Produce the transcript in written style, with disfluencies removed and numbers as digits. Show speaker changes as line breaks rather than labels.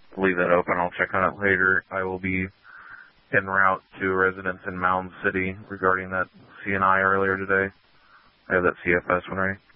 leave that open. I'll check on it later. I will be en route to residents in Mound City regarding that CNI earlier today. I have that CFS one, right?